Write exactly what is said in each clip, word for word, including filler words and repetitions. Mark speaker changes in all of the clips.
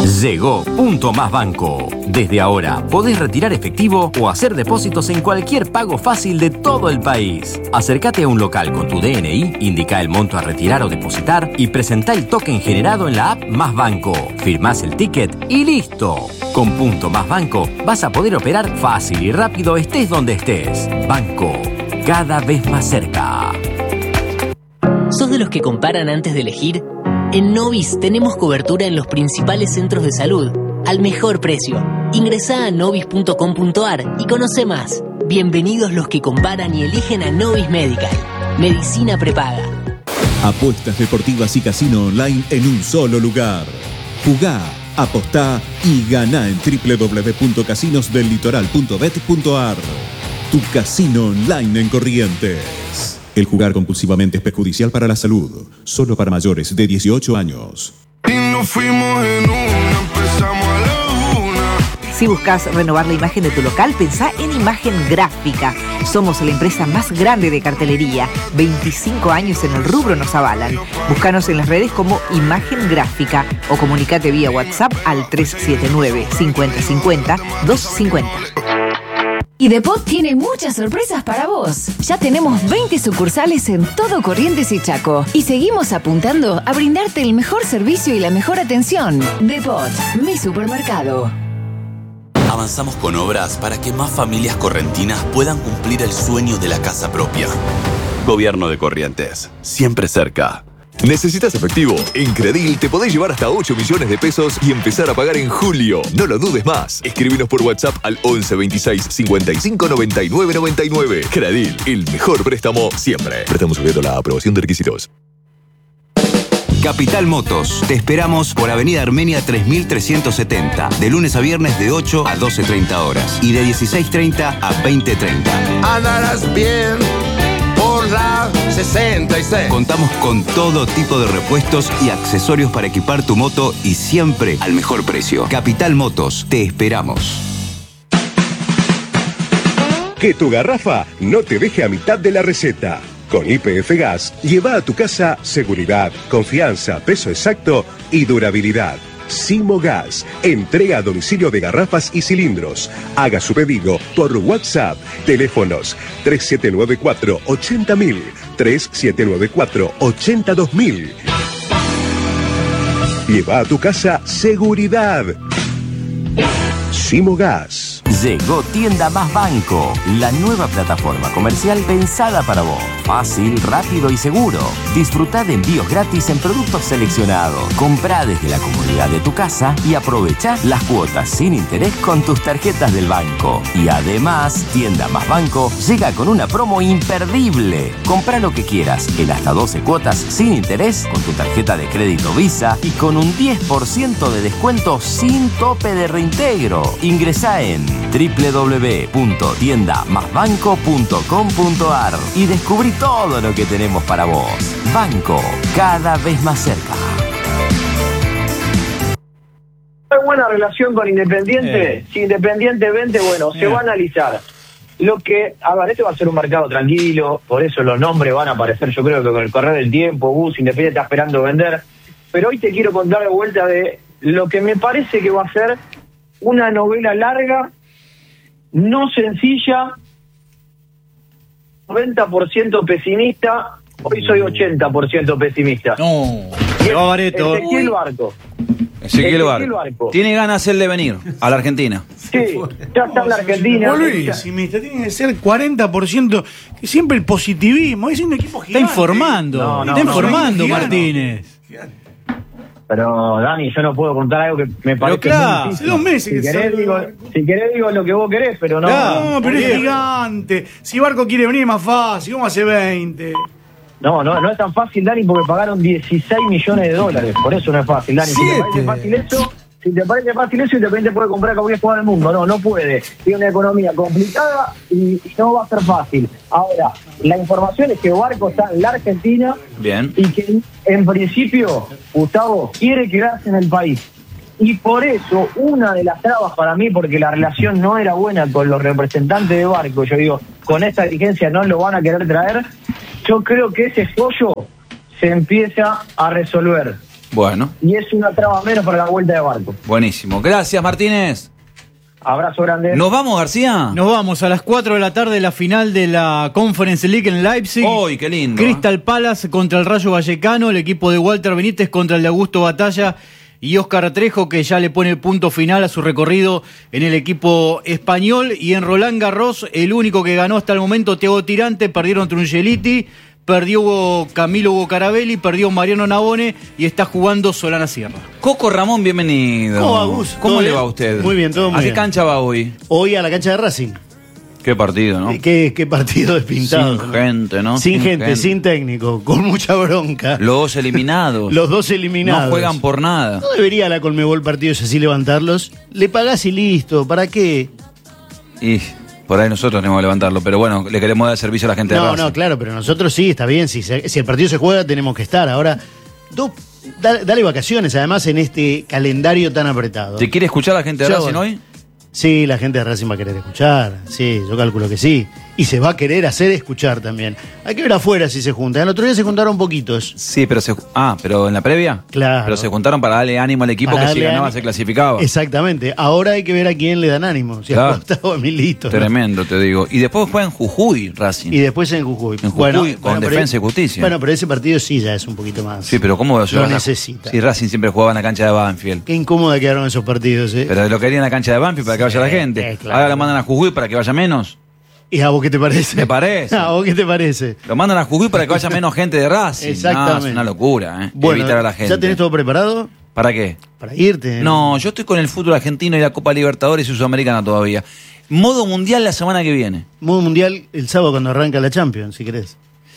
Speaker 1: Llegó Punto Más Banco. Desde ahora podés retirar efectivo o hacer depósitos en cualquier pago fácil de todo el país. Acércate a un local con tu D N I, indica el monto a retirar o depositar y presentá el token generado en la app Más Banco. Firmás el ticket y listo. Con Punto Más Banco vas a poder operar fácil y rápido estés donde estés. Banco, cada vez más cerca.
Speaker 2: ¿Sos de los que comparan antes de elegir? En Novis tenemos cobertura en los principales centros de salud, al mejor precio. Ingresá a novis punto com punto ar y conoce más. Bienvenidos los que comparan y eligen a Novis Medical. Medicina prepaga.
Speaker 3: Apuestas deportivas y casino online en un solo lugar. Jugá, apostá y ganá en doble u doble u doble u punto casinos del litoral punto bet punto ar. Tu casino online en Corrientes. El jugar compulsivamente es perjudicial para la salud. Solo para mayores de dieciocho años.
Speaker 4: Y nos fuimos en una, empezamos a la una.
Speaker 5: Si buscas renovar la imagen de tu local, pensá en Imagen Gráfica. Somos la empresa más grande de cartelería. veinticinco años en el rubro nos avalan. Búscanos en las redes como Imagen Gráfica o comunicate vía WhatsApp al tres siete nueve, cincuenta cincuenta, doscientos cincuenta.
Speaker 6: Y Depot tiene muchas sorpresas para vos. Ya tenemos veinte sucursales en todo Corrientes y Chaco. Y seguimos apuntando a brindarte el mejor servicio y la mejor atención. Depot, mi supermercado.
Speaker 7: Avanzamos con obras para que más familias correntinas puedan cumplir el sueño de la casa propia. Gobierno de Corrientes, siempre cerca.
Speaker 8: ¿Necesitas efectivo? En Credil te podés llevar hasta ocho millones de pesos y empezar a pagar en julio. No lo dudes más. Escribinos por WhatsApp al once veintiséis cincuenta y cinco noventa y nueve noventa y nueve. Credil, el mejor préstamo siempre. Préstamo sujeto a la aprobación de requisitos.
Speaker 9: Capital Motos. Te esperamos por Avenida Armenia tres mil trescientos setenta. De lunes a viernes de ocho a doce treinta horas. Y de dieciséis treinta a veinte treinta.
Speaker 4: Andarás bien por la sesenta y seis.
Speaker 9: Contamos con todo tipo de repuestos y accesorios para equipar tu moto y siempre al mejor precio. Capital Motos, te esperamos.
Speaker 10: Que tu garrafa no te deje a mitad de la receta. Con Y P F Gas, lleva a tu casa seguridad, confianza, peso exacto y durabilidad. Simogas, entrega a domicilio de garrafas y cilindros. Haga su pedido por WhatsApp. Teléfonos tres siete nueve cuatro, ochenta mil, tres siete nueve cuatro, ochenta dos mil. Lleva a tu casa seguridad. Simogas.
Speaker 1: Llegó Tienda Más Banco, la nueva plataforma comercial pensada para vos. Fácil, rápido y seguro. Disfrutá de envíos gratis en productos seleccionados. Comprá desde la comodidad de tu casa y aprovechá las cuotas sin interés con tus tarjetas del banco. Y además, Tienda Más Banco llega con una promo imperdible. Comprá lo que quieras en hasta doce cuotas sin interés con tu tarjeta de crédito Visa y con un diez por ciento de descuento sin tope de reintegro. Ingresá en doble u doble u doble u punto tienda más banco punto com punto ar y descubrí todo lo que tenemos para vos. Banco, cada vez más cerca.
Speaker 11: Hay buena relación con Independiente. Eh. Si Independientemente, bueno, eh. se va a analizar. Lo que, a ver, este va a ser un mercado tranquilo, por eso los nombres van a aparecer, yo creo que con el correr del tiempo. Bus, Independiente está esperando vender. Pero hoy te quiero contar de vuelta de lo que me parece que va a ser una novela larga, no sencilla, noventa por ciento pesimista, hoy soy ochenta por ciento pesimista.
Speaker 12: No, llegó Bareto.
Speaker 11: Ezequiel Barco.
Speaker 12: Ezequiel Barco. Barco. Tiene ganas él de venir a la Argentina.
Speaker 11: Sí, ya está en la Argentina.
Speaker 13: Muy pesimista, tiene que ser cuarenta por ciento, que siempre el positivismo, es un equipo gigante.
Speaker 12: Está informando, no, no, está no, informando no, Martínez. Gigante.
Speaker 11: Pero, Dani, yo no puedo contar algo que me parece
Speaker 12: pero claro,
Speaker 11: muy
Speaker 13: hace dos meses
Speaker 11: si
Speaker 13: que
Speaker 11: querés, digo, si querés digo lo que vos querés, pero no.
Speaker 13: Claro, no, pero es gigante. Si Barco quiere venir es más fácil, ¿cómo hace veinte?
Speaker 11: No, no, no es tan fácil, Dani, porque pagaron dieciséis millones de dólares. Por eso no es fácil, Dani. Si te parece fácil eso, si te parece fácil eso, Independiente puede comprar a cualquier jugador del mundo. No, no puede. Tiene una economía complicada y, y no va a ser fácil. Ahora, la información es que Barco está en la Argentina.
Speaker 12: Bien.
Speaker 11: Y que en principio, Gustavo, quiere quedarse en el país. Y por eso, una de las trabas para mí, porque la relación no era buena con los representantes de Barco, yo digo, con esta dirigencia no lo van a querer traer, yo creo que ese escollo se empieza a resolver.
Speaker 12: Bueno.
Speaker 11: Y es una traba menos para la vuelta de barco.
Speaker 12: Buenísimo. Gracias, Martínez.
Speaker 11: Abrazo grande.
Speaker 12: ¿Nos vamos, García?
Speaker 14: Nos vamos a las cuatro de la tarde, la final de la Conference League en Leipzig.
Speaker 12: ¡Uy, qué lindo!
Speaker 14: Crystal
Speaker 12: ¿eh?
Speaker 14: Palace contra el Rayo Vallecano, el equipo de Walter Benítez contra el de Augusto Batalla y Óscar Trejo, que ya le pone punto final a su recorrido en el equipo español. Y en Roland Garros, el único que ganó hasta el momento, Thiago Tirante, perdieron Trungeliti, perdió Camilo Hugo Carabelli, perdió Mariano Navone y está jugando Solana Sierra.
Speaker 12: Coco Ramón, bienvenido.
Speaker 14: ¿Cómo va, Gus?
Speaker 12: ¿Cómo
Speaker 14: ¿Todo
Speaker 12: le
Speaker 14: bien?
Speaker 12: va a usted?
Speaker 15: Muy bien, todo muy
Speaker 12: ¿A qué
Speaker 15: bien.
Speaker 12: cancha va hoy?
Speaker 15: Hoy a la cancha de Racing.
Speaker 12: Qué partido, ¿no?
Speaker 15: Qué, qué partido despintado.
Speaker 12: Sin gente, ¿no?
Speaker 15: Sin,
Speaker 12: Sin
Speaker 15: gente,
Speaker 12: gente.
Speaker 15: sin técnico, con mucha bronca.
Speaker 12: Los dos eliminados.
Speaker 15: Los dos eliminados.
Speaker 12: No juegan por nada.
Speaker 15: No debería la Conmebol partidos así levantarlos. Le pagás y listo, ¿para qué?
Speaker 12: Y por ahí nosotros tenemos que levantarlo, pero bueno, le queremos dar servicio a la gente de
Speaker 15: No,
Speaker 12: Racing.
Speaker 15: no, claro, pero nosotros sí, está bien. Si, se- si el partido se juega, tenemos que estar. Ahora, dos, dale, dale vacaciones, además, en este calendario tan apretado.
Speaker 12: ¿Te quiere escuchar la gente de
Speaker 15: Ya,
Speaker 12: Racing
Speaker 15: bueno.
Speaker 12: hoy?
Speaker 15: Sí, la gente de Racing va a querer escuchar. Sí, yo calculo que sí. Y se va a querer hacer escuchar también. Hay que ver afuera si se juntan. El otro día se juntaron poquitos.
Speaker 12: Sí, pero se ah, pero en la previa.
Speaker 15: Claro.
Speaker 12: Pero se juntaron para darle ánimo al equipo
Speaker 15: Para
Speaker 12: que si
Speaker 15: darle
Speaker 12: ganaba
Speaker 15: ánimo.
Speaker 12: se clasificaba.
Speaker 15: Exactamente. Ahora hay que ver a quién le dan ánimo. Si
Speaker 12: Claro.
Speaker 15: a Costa o a Milito. ¿no?
Speaker 12: Tremendo, te digo. Y después juega en Jujuy, Racing.
Speaker 15: Y después en Jujuy.
Speaker 12: En Jujuy, con
Speaker 15: pero-
Speaker 12: Defensa y Justicia.
Speaker 15: Bueno, pero ese partido sí ya es un poquito más.
Speaker 12: Sí, pero ¿cómo va a
Speaker 15: Lo
Speaker 12: llevar a-
Speaker 15: necesita.
Speaker 12: Si Racing siempre jugaba en la cancha de Banfield.
Speaker 15: Qué incómoda quedaron esos partidos, ¿eh?
Speaker 12: Pero lo querían en la cancha de Banfield para que vaya la gente.
Speaker 15: eh, claro.
Speaker 12: Ahora lo mandan a Jujuy para que vaya menos.
Speaker 15: ¿Y a vos qué te parece?
Speaker 12: ¿Te parece?
Speaker 15: ¿A vos qué te parece?
Speaker 12: Lo mandan a Jujuy para que vaya menos gente de Racing.
Speaker 15: Exactamente.
Speaker 12: No, es una locura, ¿eh?
Speaker 15: Bueno,
Speaker 12: Evitar a la gente.
Speaker 15: ¿ya tenés todo preparado?
Speaker 12: ¿Para qué?
Speaker 15: Para irte.
Speaker 12: No, yo estoy con el fútbol argentino y la Copa Libertadores y Sudamericana todavía. Modo mundial la semana que viene.
Speaker 15: Modo mundial el sábado cuando arranca la Champions, si querés.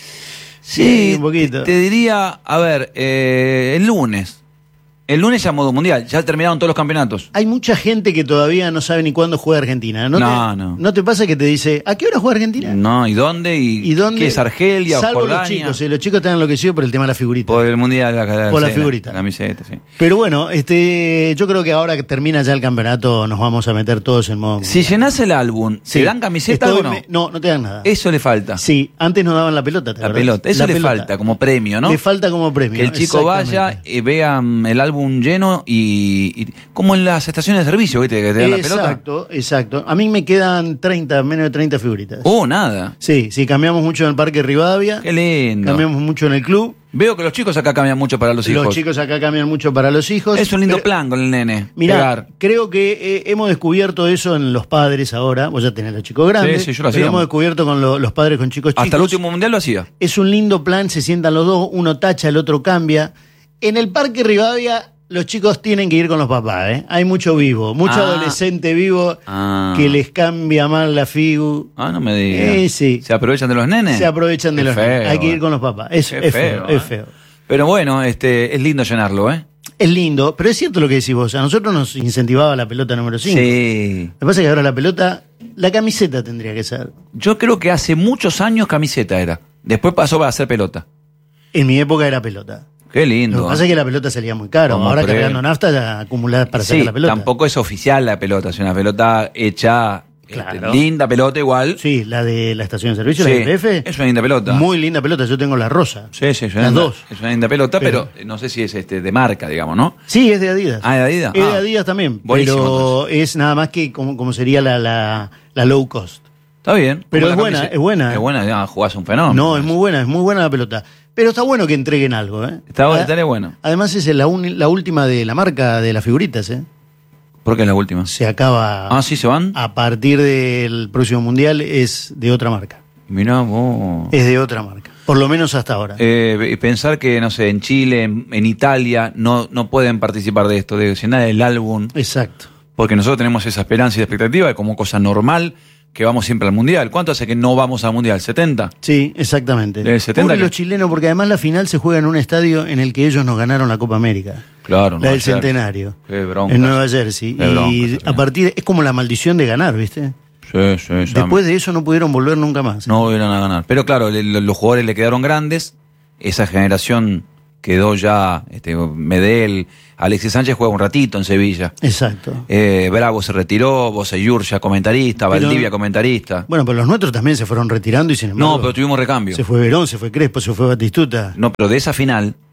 Speaker 12: Sí,
Speaker 15: un poquito.
Speaker 12: Te diría, a ver, eh, el lunes. El lunes ya modo mundial, ya terminaron todos los campeonatos.
Speaker 15: Hay mucha gente que todavía no sabe ni cuándo juega Argentina. ¿No,
Speaker 12: No,
Speaker 15: te,
Speaker 12: no.
Speaker 15: ¿No te pasa que te dice, ¿a qué hora juega Argentina?
Speaker 12: No, ¿y dónde? ¿Y,
Speaker 15: ¿Y dónde?
Speaker 12: qué es Argelia
Speaker 15: Salvo
Speaker 12: o
Speaker 15: los
Speaker 12: Jordania?
Speaker 15: chicos, eh, los chicos están enloquecidos por el tema de la figurita.
Speaker 12: Por el mundial, la, la,
Speaker 15: Por la
Speaker 12: sí,
Speaker 15: figurita.
Speaker 12: La camiseta, sí.
Speaker 15: Pero bueno, este, yo creo que ahora que termina ya el campeonato nos vamos a meter todos en modo.
Speaker 12: Si llenás el álbum,
Speaker 15: Sí.
Speaker 12: ¿te dan camiseta
Speaker 15: Estoy
Speaker 12: o no?
Speaker 15: me- no, no te dan nada.
Speaker 12: Eso le falta.
Speaker 15: Sí, antes nos daban la pelota, ¿te
Speaker 12: La
Speaker 15: acordás?
Speaker 12: pelota. Eso
Speaker 15: La
Speaker 12: le
Speaker 15: pelota.
Speaker 12: falta como premio, ¿no?
Speaker 15: Le falta como premio.
Speaker 12: Que el chico vaya, eh, vea mm, el álbum lleno y, y- como en las estaciones de servicio, ¿viste? Que te dan la pelota.
Speaker 15: Exacto, exacto. A mí me quedan treinta, menos de treinta figuritas.
Speaker 12: Oh, nada.
Speaker 15: Sí, sí, cambiamos mucho en el Parque Rivadavia.
Speaker 12: Qué lindo.
Speaker 15: Cambiamos mucho en el club.
Speaker 12: Veo que los chicos acá cambian mucho para los hijos.
Speaker 15: Los chicos acá cambian mucho para los hijos.
Speaker 12: Es un lindo
Speaker 15: pero-
Speaker 12: plan con el nene.
Speaker 15: Mirá,
Speaker 12: pegar.
Speaker 15: creo que eh, hemos descubierto eso en los padres ahora. Vos ya tenés los chicos grandes.
Speaker 12: Sí, sí, yo lo
Speaker 15: pero
Speaker 12: hacía.
Speaker 15: hemos descubierto con lo- los padres con chicos chicos.
Speaker 12: Hasta el último mundial lo hacía.
Speaker 15: Es un lindo plan, se sientan los dos, uno tacha, el otro cambia. En el Parque Rivadavia los chicos tienen que ir con los papás, ¿eh? Hay mucho vivo, mucho
Speaker 12: Ah.
Speaker 15: adolescente vivo
Speaker 12: Ah.
Speaker 15: que les cambia mal la figu.
Speaker 12: Ah, no me digas.
Speaker 15: Eh, sí.
Speaker 12: ¿Se aprovechan de los nenes?
Speaker 15: Se aprovechan de
Speaker 12: Qué
Speaker 15: los
Speaker 12: feo,
Speaker 15: nenes. Hay que
Speaker 12: eh.
Speaker 15: ir con los papás. Es,
Speaker 12: Qué
Speaker 15: es feo,
Speaker 12: feo,
Speaker 15: es
Speaker 12: eh.
Speaker 15: feo.
Speaker 12: Pero bueno, este, es lindo llenarlo, ¿eh?
Speaker 15: Es lindo, pero es cierto lo que decís vos. A nosotros nos incentivaba la pelota número cinco.
Speaker 12: Sí.
Speaker 15: Lo que pasa es que ahora la pelota, la camiseta tendría que ser.
Speaker 12: Yo creo que hace muchos años camiseta era. Después pasó para hacer pelota.
Speaker 15: En mi época era pelota.
Speaker 12: Qué lindo.
Speaker 15: Lo que pasa
Speaker 12: ¿eh?
Speaker 15: es que la pelota salía muy caro.
Speaker 12: Como
Speaker 15: Ahora
Speaker 12: pre-
Speaker 15: cargando nafta ya acumulás para
Speaker 12: Sí,
Speaker 15: sacar la pelota.
Speaker 12: tampoco es oficial la pelota, es una pelota hecha,
Speaker 15: Claro.
Speaker 12: este, linda pelota igual.
Speaker 15: Sí, la de la estación de servicio,
Speaker 12: Sí,
Speaker 15: la de I P F.
Speaker 12: es una linda pelota.
Speaker 15: Muy linda pelota. Yo tengo la rosa.
Speaker 12: Sí, sí, es una
Speaker 15: Las
Speaker 12: linda-
Speaker 15: dos.
Speaker 12: Es una linda pelota, pero,
Speaker 15: Pero-
Speaker 12: no sé si es este de marca, digamos, ¿no?
Speaker 15: Sí, es de Adidas.
Speaker 12: Ah, ¿de Adidas?
Speaker 15: Es de
Speaker 12: Ah.
Speaker 15: Adidas también.
Speaker 12: Buenísimo,
Speaker 15: pero es nada más que como, como sería la, la, la low cost.
Speaker 12: Está bien.
Speaker 15: Pero
Speaker 12: Como
Speaker 15: es
Speaker 12: la
Speaker 15: buena,
Speaker 12: camiseta.
Speaker 15: es buena.
Speaker 12: Es buena, ya jugás un fenómeno.
Speaker 15: No, es muy buena, es muy buena la pelota. Pero está bueno que entreguen algo, ¿eh?
Speaker 12: Está bueno,
Speaker 15: Ad-
Speaker 12: estaría bueno.
Speaker 15: Además es la, uni- la última de la marca de las figuritas, ¿eh?
Speaker 12: ¿Por qué es la última?
Speaker 15: Se acaba.
Speaker 12: Ah, ¿sí se van?
Speaker 15: A partir del próximo mundial es de otra marca.
Speaker 12: Mirá vos.
Speaker 15: Es de otra marca. Por lo menos hasta ahora.
Speaker 12: Eh, pensar que, no sé, en Chile, en, en Italia, no, no pueden participar de esto, de llenar el álbum.
Speaker 15: Exacto.
Speaker 12: Porque nosotros tenemos esa esperanza y expectativa de como cosa normal que vamos siempre al Mundial. ¿Cuánto hace que no vamos al Mundial? ¿setenta?
Speaker 15: Sí, exactamente.
Speaker 12: ¿De setenta
Speaker 15: Pobre
Speaker 12: que-
Speaker 15: los chilenos, porque además la final se juega en un estadio en el que ellos nos ganaron la Copa América.
Speaker 12: Claro,
Speaker 15: La
Speaker 12: Nueva
Speaker 15: del
Speaker 12: Jersey.
Speaker 15: Centenario.
Speaker 12: Qué bronca.
Speaker 15: En Nueva Jersey.
Speaker 12: Qué bronca,
Speaker 15: y
Speaker 12: sí.
Speaker 15: a partir. Es como la maldición de ganar, ¿viste?
Speaker 12: Sí, sí, sí.
Speaker 15: Después de eso no pudieron volver nunca más.
Speaker 12: No volvieron a ganar. Pero claro, le- le- los jugadores le quedaron grandes. Esa generación quedó ya. Este, Medel, Alexis Sánchez juega un ratito en Sevilla.
Speaker 15: Exacto.
Speaker 12: Eh, Bravo se retiró, Boseyur ya comentarista,
Speaker 15: Pero-
Speaker 12: Valdivia comentarista.
Speaker 15: Bueno, pero los nuestros también se fueron retirando y sin embargo.
Speaker 12: No, pero tuvimos recambio.
Speaker 15: Se fue Verón, se fue Crespo, se fue Batistuta.
Speaker 12: No, pero de esa final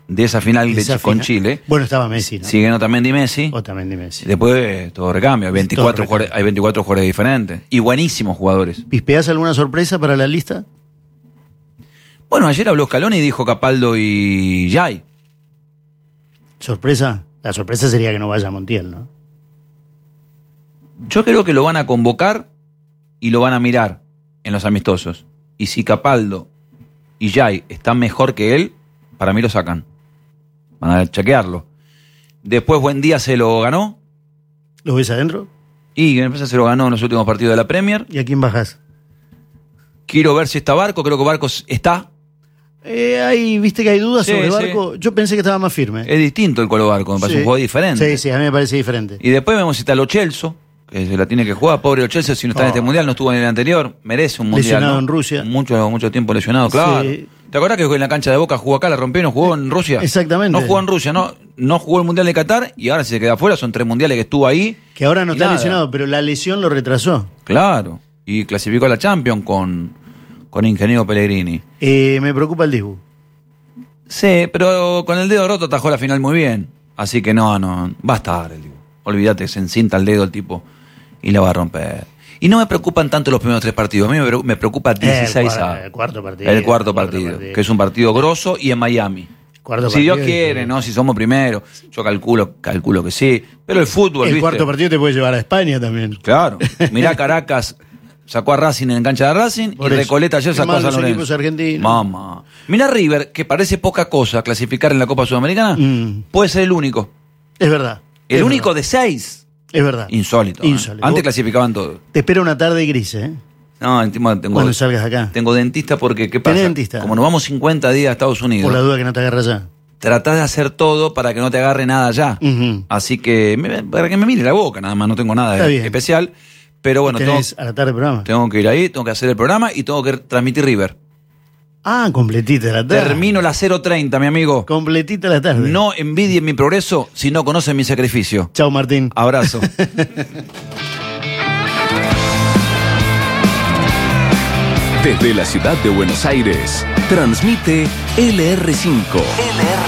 Speaker 12: de esa final de,
Speaker 15: Esa
Speaker 12: con
Speaker 15: final.
Speaker 12: Chile.
Speaker 15: Bueno, estaba Messi, ¿no?
Speaker 12: Siguen Otamendi y Messi.
Speaker 15: Otamendi y Messi.
Speaker 12: Después todo recambio. Hay veinticuatro,
Speaker 15: Todo
Speaker 12: jugadores, hay veinticuatro jugadores diferentes. Y buenísimos jugadores.
Speaker 15: ¿Pispeás alguna sorpresa para la lista?
Speaker 12: Bueno, ayer habló Scaloni y dijo Capaldo y Jai.
Speaker 15: ¿Sorpresa? La sorpresa sería que no vaya Montiel, ¿no?
Speaker 12: Yo creo que lo van a convocar y lo van a mirar en los amistosos. Y si Capaldo y Jai están mejor que él, para mí lo sacan. Van a chequearlo. Después Buendía se lo ganó.
Speaker 15: ¿Lo ves adentro?
Speaker 12: Y empieza se lo ganó en los últimos partidos de la Premier.
Speaker 15: ¿Y a quién bajás?
Speaker 12: Quiero ver si está Barco. Creo que Barcos está.
Speaker 15: Eh, hay, ¿Viste que hay dudas
Speaker 12: Sí,
Speaker 15: sobre
Speaker 12: sí.
Speaker 15: Barco? Yo pensé que estaba más firme.
Speaker 12: Es distinto el Colo Barco. Me parece
Speaker 15: Sí.
Speaker 12: un juego diferente.
Speaker 15: Sí, sí, a mí me parece diferente.
Speaker 12: Y después vemos si está Lo Celso, que se la tiene que jugar. Pobre Lo Celso, si no está
Speaker 15: Oh.
Speaker 12: en este mundial, no estuvo en el anterior. Merece un mundial.
Speaker 15: Lesionado
Speaker 12: ¿no?
Speaker 15: en Rusia.
Speaker 12: Mucho, mucho tiempo lesionado, claro.
Speaker 15: Sí.
Speaker 12: ¿Te acordás que en la cancha de Boca jugó acá, la rompió y no jugó en Rusia?
Speaker 15: Exactamente.
Speaker 12: No jugó en Rusia, no, no jugó el Mundial de Qatar y ahora si se queda afuera son tres mundiales que estuvo ahí.
Speaker 15: Que ahora no
Speaker 12: y
Speaker 15: está
Speaker 12: nada.
Speaker 15: lesionado, pero la lesión lo retrasó.
Speaker 12: Claro. Y clasificó a la Champions con, con Ingeniero Pellegrini.
Speaker 15: Eh, me preocupa el Dibu.
Speaker 12: Sí, pero con el dedo roto atajó la final muy bien. Así que no, no, va a estar el Dibu. Olvídate, se encinta el dedo el tipo y la va a romper. Y no me preocupan tanto los primeros tres partidos. A mí me pre- me preocupa dieciséis
Speaker 15: el,
Speaker 12: a.
Speaker 15: cuar- el cuarto partido.
Speaker 12: El cuarto partido, que es un partido grosso y en Miami.
Speaker 15: Cuarto
Speaker 12: si
Speaker 15: partido
Speaker 12: Dios
Speaker 15: y-
Speaker 12: quiere, ¿no? Si somos primero, yo calculo, calculo que sí. Pero el fútbol,
Speaker 15: El
Speaker 12: ¿viste?
Speaker 15: cuarto partido te puede llevar a España también.
Speaker 12: Claro. Mirá Caracas, sacó a Racing en cancha de Racing
Speaker 15: Por
Speaker 12: y
Speaker 15: eso.
Speaker 12: Recoleta ayer
Speaker 15: Qué
Speaker 12: sacó a
Speaker 15: mal
Speaker 12: San
Speaker 15: los equipos
Speaker 12: Lorenzo.
Speaker 15: argentinos.
Speaker 12: Mamá. Mirá River, que parece poca cosa clasificar en la Copa Sudamericana,
Speaker 15: Mm.
Speaker 12: puede ser el único.
Speaker 15: Es verdad.
Speaker 12: El
Speaker 15: es
Speaker 12: único
Speaker 15: verdad.
Speaker 12: de seis.
Speaker 15: Es verdad.
Speaker 12: Insólito. ¿eh?
Speaker 15: Insólito.
Speaker 12: Antes
Speaker 15: Vos-
Speaker 12: clasificaban todos.
Speaker 15: Te espera una tarde gris, ¿eh?
Speaker 12: No, encima tengo,
Speaker 15: Cuando salgas acá.
Speaker 12: tengo dentista porque, ¿qué pasa?
Speaker 15: ¿Tenés dentista?
Speaker 12: Como nos vamos cincuenta días a Estados Unidos,
Speaker 15: Por la duda que no te agarras ya.
Speaker 12: tratás de hacer todo para que no te agarre nada allá.
Speaker 15: Ujú.
Speaker 12: Así que, me- para que me mire la boca, nada más, no tengo nada
Speaker 15: Está
Speaker 12: de-
Speaker 15: bien.
Speaker 12: especial. Pero bueno, tengo,
Speaker 15: Tenés a la tarde programa.
Speaker 12: tengo que ir ahí, tengo que hacer el programa y tengo que transmitir River.
Speaker 15: Ah, completita la tarde.
Speaker 12: Termino la cero treinta, mi amigo.
Speaker 15: Completita la tarde.
Speaker 12: No envidien mi progreso si no conocen mi sacrificio.
Speaker 15: Chao, Martín.
Speaker 12: Abrazo.
Speaker 3: Desde la ciudad de Buenos Aires, transmite L R cinco.
Speaker 1: L R